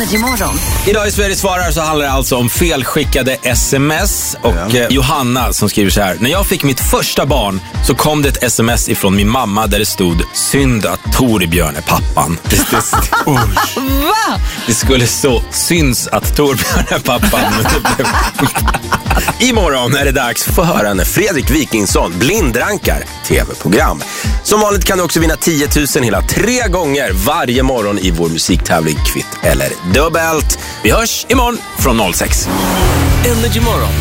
Energy Morgon. Idag i Sverige svarar så handlar det alltså om felskickade sms. Och Johanna som skriver så här: när jag fick mitt första barn så kom det ett sms ifrån min mamma där det stod: synd att Torbjörn är pappan. Va? Det skulle stå: syns att Torbjörn är pappan. Imorgon är det dags för höra när Fredrik Wikingsson blindrankar tv-program. Som vanligt kan du också vinna 10 000 hela 3 gånger varje morgon i vår musiktävling Kvitt eller dubbelt. Vi hörs imorgon från 06. Energy Morgon